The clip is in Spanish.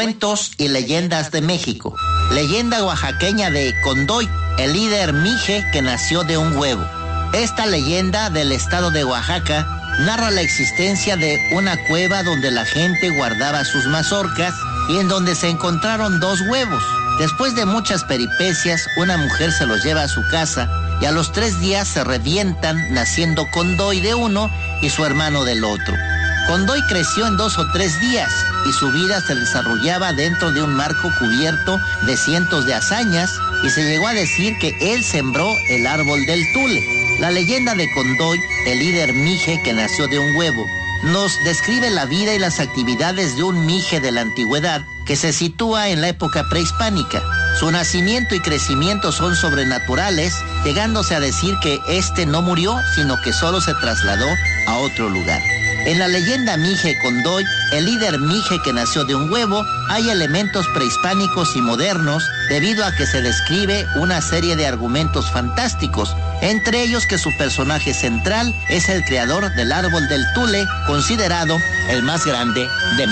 Cuentos y leyendas de México. Leyenda oaxaqueña de Condoy, el líder Mije que nació de un huevo. Esta leyenda del estado de Oaxaca narra la existencia de una cueva donde la gente guardaba sus mazorcas y en donde se encontraron 2 huevos. Después de muchas peripecias, una mujer se los lleva a su casa y a los 3 días se revientan, naciendo Condoy de uno y su hermano del otro. Condoy creció en 2 o 3 días y su vida se desarrollaba dentro de un marco cubierto de cientos de hazañas y se llegó a decir que él sembró el árbol del tule. La leyenda de Condoy, el líder Mije que nació de un huevo, nos describe la vida y las actividades de un Mije de la antigüedad que se sitúa en la época prehispánica. Su nacimiento y crecimiento son sobrenaturales, llegándose a decir que este no murió, sino que solo se trasladó a otro lugar. En la leyenda Mije Condoy, el líder Mije que nació de un huevo, hay elementos prehispánicos y modernos debido a que se describe una serie de argumentos fantásticos, entre ellos que su personaje central es el creador del árbol del tule, considerado el más grande de México.